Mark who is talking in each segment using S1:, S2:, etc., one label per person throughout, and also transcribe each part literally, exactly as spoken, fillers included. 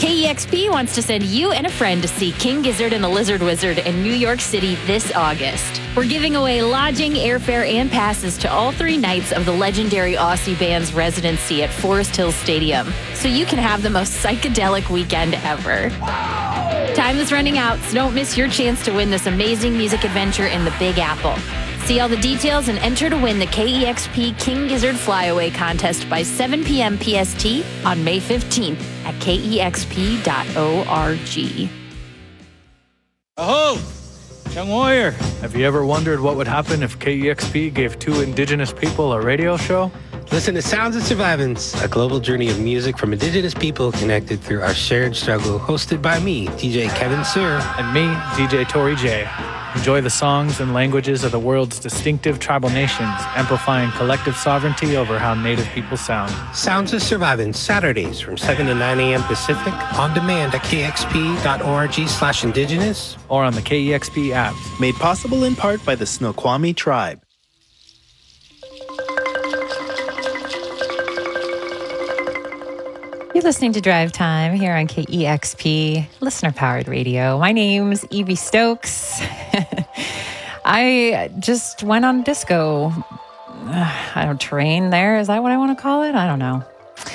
S1: K E X P wants to send you and a friend to see King Gizzard and the Lizard Wizard in New York City this August. We're giving away lodging, airfare, and passes to all three nights of the legendary Aussie band's residency at Forest Hills Stadium, so you can have the most psychedelic weekend ever. Time is running out, so don't miss your chance to win this amazing music adventure in the Big Apple. See all the details and enter to win the K E X P King Gizzard Flyaway contest by seven p.m. P S T on May fifteenth at K E X P dot org.
S2: Aho! Young warrior, have you ever wondered what would happen if K E X P gave two indigenous people a radio show?
S3: Listen to Sounds of Survivance, a global journey of music from indigenous people connected through our shared struggle, hosted by me, D J Kevin Sir.
S2: And me, D J Tori J. Enjoy the songs and languages of the world's distinctive tribal nations, amplifying collective sovereignty over how Native people sound.
S3: Sounds of Survivance, Saturdays from seven to nine a.m. Pacific, on demand at K X P dot org slash indigenous.
S2: Or on the K E X P app.
S4: Made possible in part by the Snoqualmie tribe.
S5: You're listening to Drive Time here on K E X P, listener-powered radio. My name's Evie Stokes. I just went on disco. I don't terrain there. Is that what I want to call it? I don't know.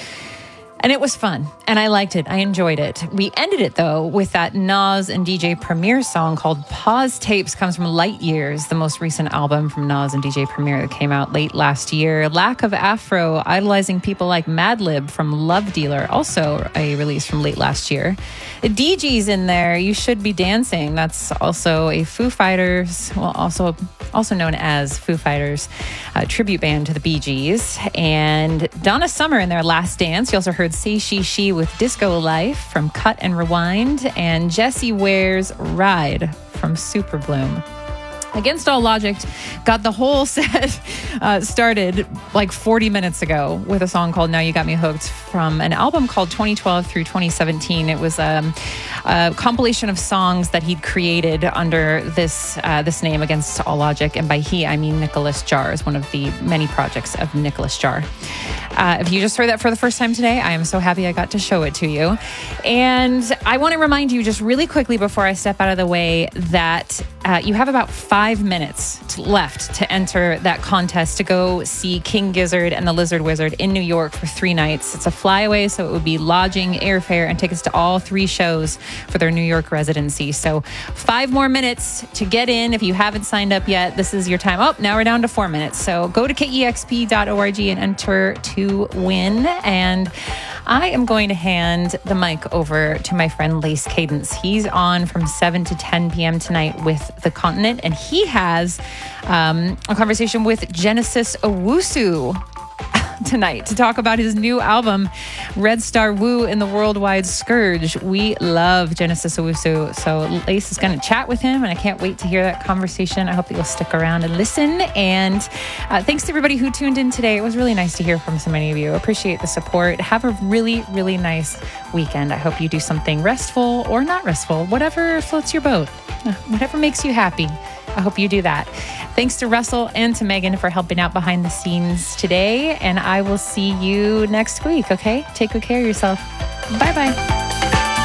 S5: And it was fun, and I liked it. I enjoyed it. We ended it, though, with that Nas and D J Premier song called Pause Tapes. Comes from Light Years, the most recent album from Nas and D J Premier that came out late last year. Lack of Afro, idolizing people like Madlib from Love Dealer, also a release from late last year. The D G's in there, You Should Be Dancing. That's also a Foo Fighters, well, also also known as Foo Fighters, uh, tribute band to the Bee Gees. And Donna Summer in their Last Dance. You also heard Say She She with Disco Life from Cut and Rewind, and Jessie Ware's Ride from Super Bloom. Against All Logic got the whole set uh, started like forty minutes ago with a song called Now You Got Me Hooked from an album called twenty twelve through twenty seventeen. It was um, a compilation of songs that he'd created under this uh, this name, Against All Logic. And by he, I mean Nicholas Jar, is one of the many projects of Nicholas Jar. Uh, if you just heard that for the first time today, I am so happy I got to show it to you. And I want to remind you just really quickly before I step out of the way that uh, you have about five minutes to, left to enter that contest to go see King Gizzard and the Lizard Wizard in New York for three nights. It's a flyaway, so it would be lodging, airfare, and tickets to all three shows for their New York residency. So five more minutes to get in. If you haven't signed up yet, this is your time. Oh, now we're down to four minutes. So go to K E X P dot org and enter to win. And I am going to hand the mic over to my friend Lace Cadence. He's on from seven to ten p.m. tonight with The Continent, and he has um, a conversation with Genesis Owusu tonight to talk about his new album, Red Star Woo and the Worldwide Scourge. We love Genesis Owusu, so Lace is going to chat with him, and I can't wait to hear that conversation. I hope that you'll stick around and listen. And uh, thanks to everybody who tuned in today. It was really nice to hear from so many of you. Appreciate the support. Have a really, really nice weekend. I hope you do something restful or not restful, whatever floats your boat, whatever makes you happy. I hope you do that. Thanks to Russell and to Megan for helping out behind the scenes today. And I will see you next week, okay? Take good care of yourself. Bye-bye.